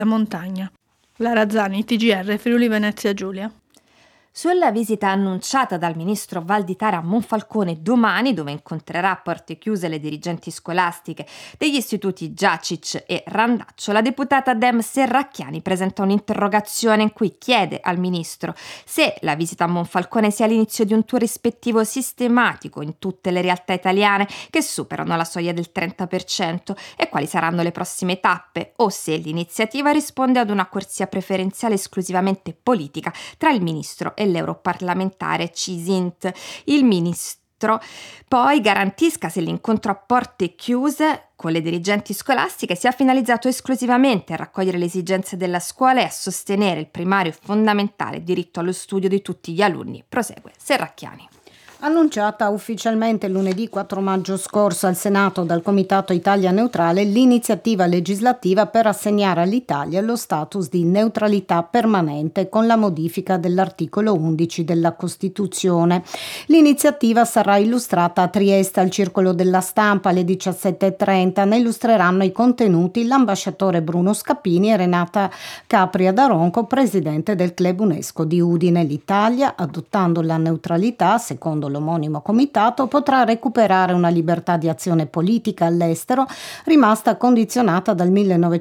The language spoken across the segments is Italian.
montagna. Lara Zani, TGR, Friuli Venezia Giulia. Sulla visita annunciata dal ministro Valditara a Monfalcone domani, dove incontrerà a porte chiuse le dirigenti scolastiche degli istituti Giacic e Randaccio, la deputata Dem Serracchiani presenta un'interrogazione in cui chiede al ministro se la visita a Monfalcone sia l'inizio di un tour ispettivo sistematico in tutte le realtà italiane che superano la soglia del 30% e quali saranno le prossime tappe, o se l'iniziativa risponde ad una corsia preferenziale esclusivamente politica tra il ministro e l'europarlamentare Cisint. Il ministro poi garantisca se l'incontro a porte chiuse con le dirigenti scolastiche sia finalizzato esclusivamente a raccogliere le esigenze della scuola e a sostenere il primario e fondamentale diritto allo studio di tutti gli alunni, prosegue Serracchiani. Annunciata ufficialmente lunedì 4 maggio scorso al Senato dal Comitato Italia Neutrale l'iniziativa legislativa per assegnare all'Italia lo status di neutralità permanente con la modifica dell'articolo 11 della Costituzione. L'iniziativa sarà illustrata a Trieste al Circolo della Stampa alle 17:30. Ne illustreranno i contenuti l'ambasciatore Bruno Scappini e Renata Capria d'Aronco, presidente del Club UNESCO di Udine. L'Italia, adottando la neutralità, secondo l'omonimo comitato, potrà recuperare una libertà di azione politica all'estero rimasta condizionata dal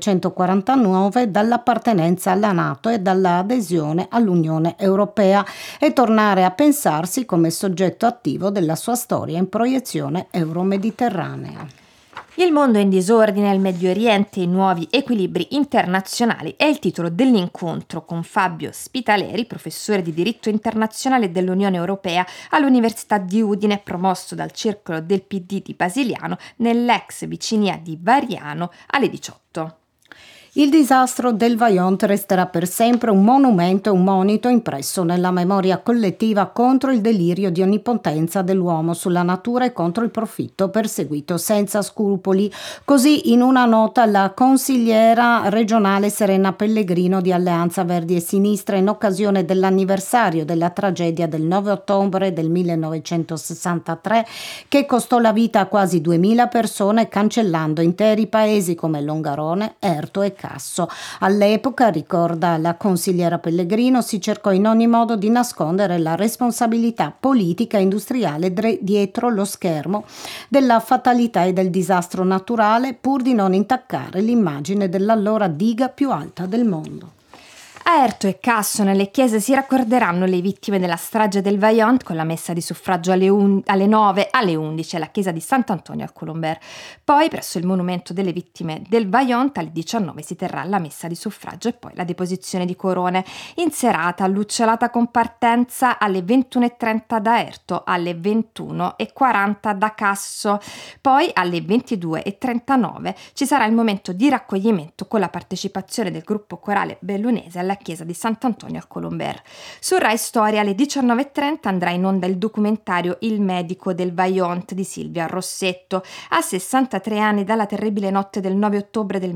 1949 dall'appartenenza alla NATO e dall'adesione all'Unione Europea e tornare a pensarsi come soggetto attivo della sua storia in proiezione euromediterranea. Il mondo in disordine, il Medio Oriente e i nuovi equilibri internazionali è il titolo dell'incontro con Fabio Spitaleri, professore di diritto internazionale dell'Unione Europea all'Università di Udine, promosso dal Circolo del PD di Basiliano nell'ex vicinía di Variano alle 18. Il disastro del Vajont resterà per sempre un monumento e un monito impresso nella memoria collettiva contro il delirio di onnipotenza dell'uomo sulla natura e contro il profitto perseguito senza scrupoli. Così in una nota la consigliera regionale Serena Pellegrino di Alleanza Verdi e Sinistra in occasione dell'anniversario della tragedia del 9 ottobre del 1963 che costò la vita a quasi 2000 persone cancellando interi paesi come Longarone, Erto e Casso. All'epoca, ricorda la consigliera Pellegrino, si cercò in ogni modo di nascondere la responsabilità politica e industriale dietro lo schermo della fatalità e del disastro naturale, pur di non intaccare l'immagine dell'allora diga più alta del mondo. A Erto e Casso nelle chiese si raccorderanno le vittime della strage del Vajont con la messa di suffragio alle 9 alle 11 alla chiesa di Sant'Antonio al Colomber. Poi presso il monumento delle vittime del Vajont alle 19 si terrà la messa di suffragio e poi la deposizione di corone. In serata lucciolata con partenza alle 21:30 da Erto, alle 21:40 da Casso. Poi alle 22:39 ci sarà il momento di raccoglimento con la partecipazione del gruppo corale bellunese alla chiesa di Sant'Antonio al Colomber. Su Rai Storia alle 19:30 andrà in onda il documentario Il medico del Vajont di Silvia Rossetto. A 63 anni dalla terribile notte del 9 ottobre del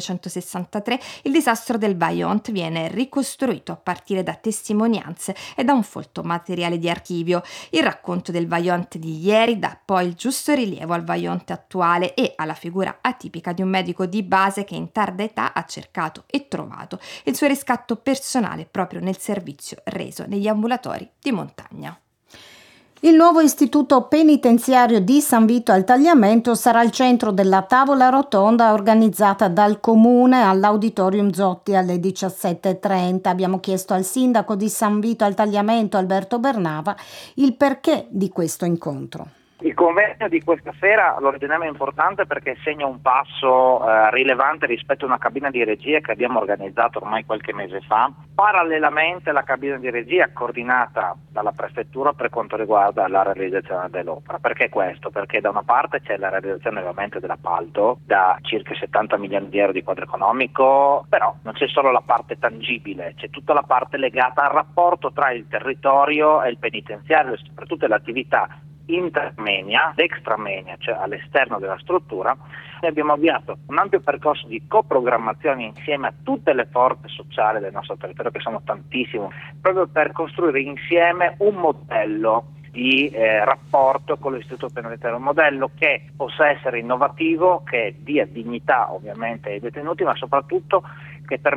1963, il disastro del Vajont viene ricostruito a partire da testimonianze e da un folto materiale di archivio. Il racconto del Vajont di ieri dà poi il giusto rilievo al Vajont attuale e alla figura atipica di un medico di base che in tarda età ha cercato e trovato il suo riscatto personale proprio nel servizio reso negli ambulatori di montagna. Il nuovo istituto penitenziario di San Vito al Tagliamento sarà il centro della tavola rotonda organizzata dal Comune all'Auditorium Zotti alle 17:30. Abbiamo chiesto al sindaco di San Vito al Tagliamento, Alberto Bernava, il perché di questo incontro. Il convegno di questa sera lo riteniamo importante perché segna un passo rilevante rispetto a una cabina di regia che abbiamo organizzato ormai qualche mese fa. Parallelamente alla cabina di regia coordinata dalla prefettura per quanto riguarda la realizzazione dell'opera. Perché questo? Perché da una parte c'è la realizzazione ovviamente dell'appalto da circa 70 milioni di euro di quadro economico, però non c'è solo la parte tangibile, c'è tutta la parte legata al rapporto tra il territorio e il penitenziario, soprattutto l'attività intermenia, extramenia, cioè all'esterno della struttura. E abbiamo avviato un ampio percorso di coprogrammazione insieme a tutte le forze sociali del nostro territorio, che sono tantissime, proprio per costruire insieme un modello di rapporto con l'istituto penitenziario, un modello che possa essere innovativo, che dia dignità ovviamente ai detenuti, ma soprattutto che